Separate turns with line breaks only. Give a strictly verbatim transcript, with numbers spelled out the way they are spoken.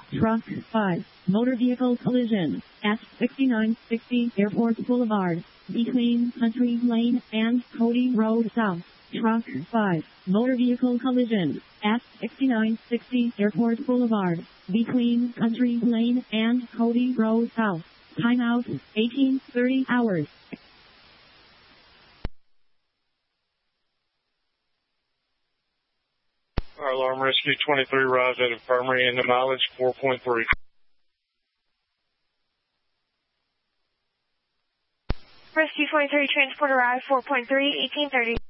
Truck five, motor vehicle collision at sixty-nine sixty Airport Boulevard, between Country Lane and Cody Road South. Truck five, motor vehicle collision at sixty-nine sixty Airport Boulevard, between Country Lane and Cody Road South. Timeout, eighteen thirty hours.
Our alarm rescue twenty-three arrives at infirmary and the mileage four point three.
Rescue twenty-three transport arrived four point three, eighteen thirty.